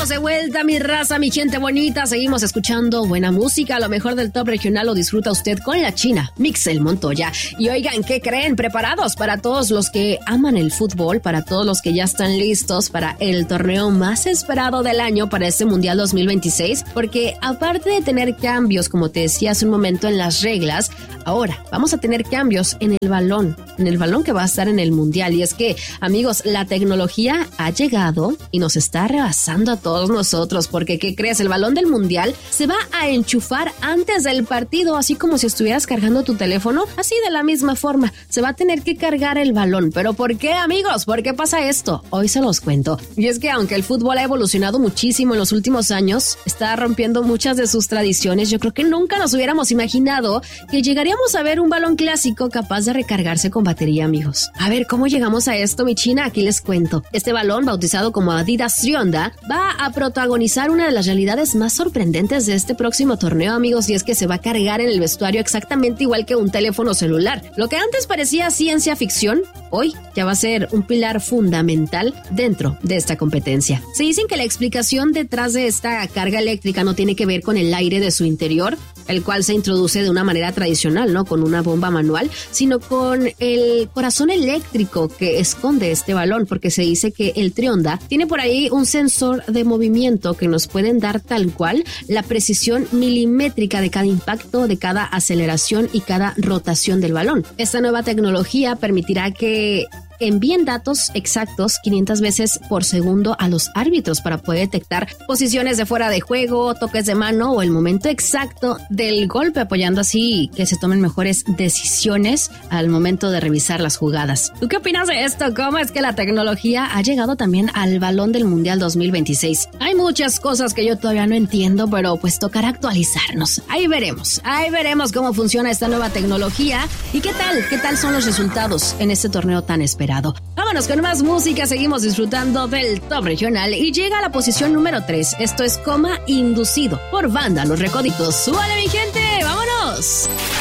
Estamos de vuelta, mi raza, mi gente bonita. Seguimos escuchando buena música. Lo mejor del top regional lo disfruta usted con la China, Mixel Montoya. Y oigan, ¿qué creen? Preparados para todos los que aman el fútbol, para todos los que ya están listos para el torneo más esperado del año para este Mundial 2026. Porque aparte de tener cambios, como te decía hace un momento, en las reglas, ahora vamos a tener cambios en el balón que va a estar en el Mundial. Y es que, amigos, la tecnología ha llegado y nos está rebasando a todos nosotros, porque ¿qué crees? El balón del Mundial se va a enchufar antes del partido, así como si estuvieras cargando tu teléfono, así de la misma forma, se va a tener que cargar el balón. ¿Pero por qué, amigos? ¿Por qué pasa esto? Hoy se los cuento. Y es que aunque el fútbol ha evolucionado muchísimo en los últimos años, está rompiendo muchas de sus tradiciones, yo creo que nunca nos hubiéramos imaginado que llegaríamos a ver un balón clásico capaz de recargarse con batería, amigos. A ver, ¿cómo llegamos a esto, mi China? Aquí les cuento. Este balón, bautizado como Adidas Trionda, va a protagonizar una de las realidades más sorprendentes de este próximo torneo, amigos, y es que se va a cargar en el vestuario exactamente igual que un teléfono celular. Lo que antes parecía ciencia ficción, hoy ya va a ser un pilar fundamental dentro de esta competencia. Se dicen que la explicación detrás de esta carga eléctrica no tiene que ver con el aire de su interior, el cual se introduce de una manera tradicional, ¿no? Con una bomba manual, sino con el corazón eléctrico que esconde este balón, porque se dice que el Trionda tiene por ahí un sensor de movimiento que nos pueden dar tal cual la precisión milimétrica de cada impacto, de cada aceleración y cada rotación del balón. Esta nueva tecnología permitirá que envíen datos exactos 500 veces por segundo a los árbitros para poder detectar posiciones de fuera de juego, toques de mano o el momento exacto del golpe, apoyando así que se tomen mejores decisiones al momento de revisar las jugadas. ¿Tú qué opinas de esto? ¿Cómo es que la tecnología ha llegado también al balón del Mundial 2026? Hay muchas cosas que yo todavía no entiendo, pero pues tocará actualizarnos. Ahí veremos cómo funciona esta nueva tecnología y qué tal son los resultados en este torneo tan esperado. Vámonos con más música, seguimos disfrutando del top regional y llega a la posición número 3. Esto es Coma Inducido por Banda Los Recoditos. ¡Súbale, mi gente! ¡Vámonos!